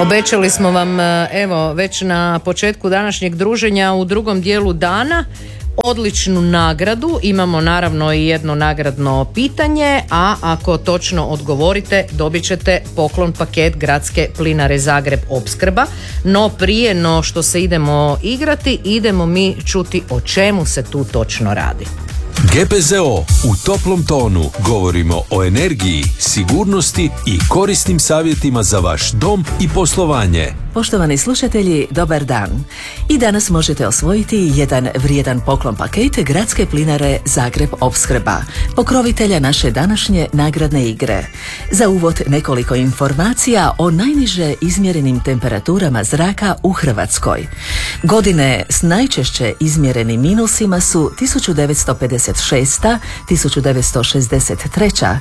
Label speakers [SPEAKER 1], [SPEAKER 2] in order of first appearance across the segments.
[SPEAKER 1] Obećali smo vam evo već na početku današnjeg druženja u drugom dijelu dana odličnu nagradu. Imamo naravno i jedno nagradno pitanje, a ako točno odgovorite dobit ćete poklon paket Gradske plinare Zagreb Opskrba. No prije no što se idemo igrati, idemo mi čuti o čemu se tu točno radi.
[SPEAKER 2] GPZO u toplom tonu govorimo o energiji, sigurnosti i korisnim savjetima za vaš dom i poslovanje.
[SPEAKER 3] Poštovani slušatelji, dobar dan. I danas možete osvojiti jedan vrijedan poklon paket Gradske plinare Zagreb Opskrba, pokrovitelja naše današnje nagradne igre. Za uvod nekoliko informacija o najniže izmjerenim temperaturama zraka u Hrvatskoj. Godine s najčešće izmjerenim minusima su 1956., 1963.,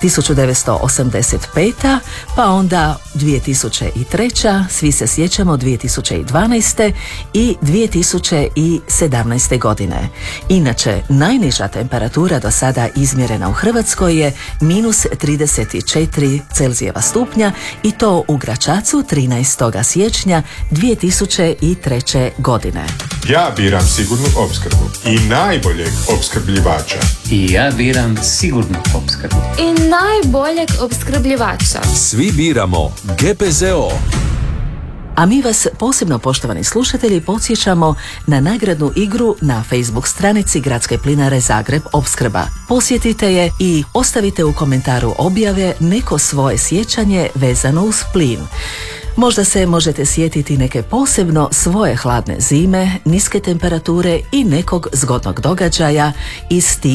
[SPEAKER 3] 1985., pa onda 2003., svi se sjećamo 2012. i 2017. godine. Inače, najniža temperatura do sada izmjerena u Hrvatskoj je minus 34 Celzijeva stupnja i to u Gračacu 13. siječnja 2003. godine.
[SPEAKER 4] Ja biram sigurnu opskrbu i najboljeg opskrbljivača.
[SPEAKER 5] I ja biram sigurnu opskrbu.
[SPEAKER 6] I najboljeg opskrbljivača.
[SPEAKER 2] Svi biramo GPZO.
[SPEAKER 3] A mi vas posebno, poštovani slušatelji, podsjećamo na nagradnu igru na Facebook stranici Gradske plinare Zagreb Opskrba. Posjetite je i ostavite u komentaru objave neko svoje sjećanje vezano uz plin. Možda se možete sjetiti neke posebno svoje hladne zime, niske temperature i nekog zgodnog događaja iz tih